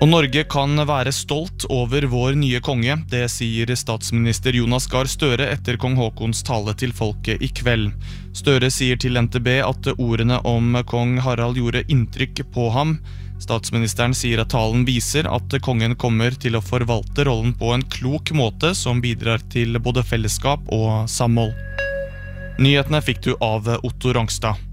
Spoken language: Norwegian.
Og Norge kan være stolt over vår nye konge, det sier statsminister Jonas Gahr Støre etter kong Haakons tale til folket i kveld. Støre sier til NTB at ordene om kong Harald gjorde inntrykk på ham. Statsministeren sier at talen viser at kongen kommer til å forvalte rollen på en klok måte som bidrar til både fellesskap og samhold. Nyhetene fikk du av Otto Rangstad.